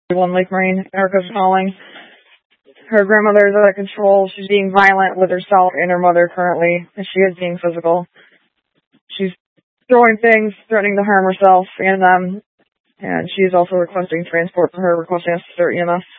One Lake Marine. Erica's calling. Her grandmother is out of control. She's being violent with herself and her mother currently, and she is being physical. She's throwing things, threatening to harm herself and them, and she is also requesting transport for her, requesting us to start EMS.